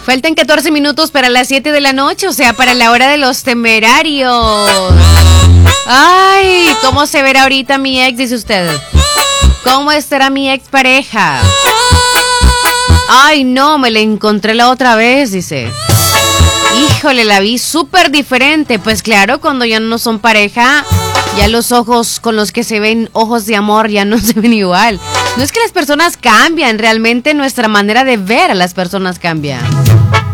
Faltan 14 minutos para las 7 de la noche, o sea, para la hora de los temerarios. Ay, ¿cómo se verá ahorita mi ex, dice usted? ¿Cómo estará mi ex pareja? Ay, no, me la encontré la otra vez, dice. Híjole, la vi súper diferente. Pues claro, cuando ya no son pareja, ya los ojos con los que se ven ojos de amor ya no se ven igual. No es que las personas cambian, realmente nuestra manera de ver a las personas cambia.